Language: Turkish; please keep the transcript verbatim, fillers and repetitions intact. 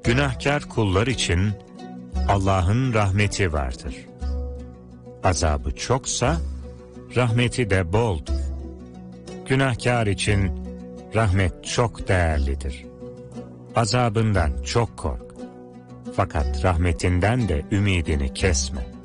Günahkar kullar için Allah'ın rahmeti vardır. Azabı çoksa rahmeti de boldur. Günahkar için rahmet çok değerlidir. Azabından çok kork. Fakat rahmetinden de ümidini kesme.